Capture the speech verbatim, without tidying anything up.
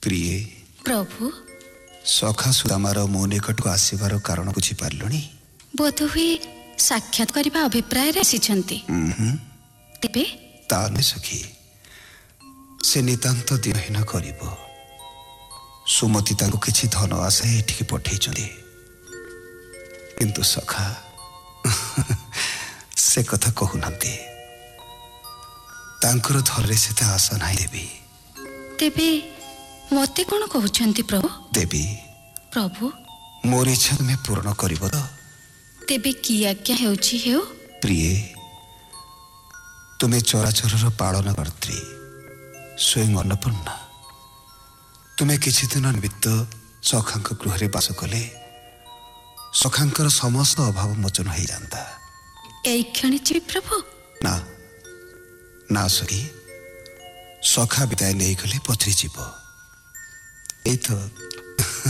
प्रिय प्रभु सखा सुदामार मो निकट को आसबार कारण बुझीपारे बोध हुए साक्षात करने अभिप्राय तेबे ताने सखी से नितांत दिनहीन कर सुमति ताको किछि धन आशा एठिकी पठे किंतु सखा से कथा कहूनांती तांकर धरे से आशा नहीं देवी तेबे मते कौन कहउछंती प्रभु देवी प्रभु मोर इच्छा तुम्हें पूर्ण करिवो तो तेबे की आज्ञा हेउछि हेउ प्रिय तुम्हें चराचर पालन कर्त्री स्वयं अन्नपूर्णा तुम्हें किछि दिन निमित्त सखांक गृह बास कले सखांकर समस्त अभाव मोचन हो जाता एई क्षणी जी प्रभु ना ना सखी सखा विदाय नहीं गले पथरी जीव ए तो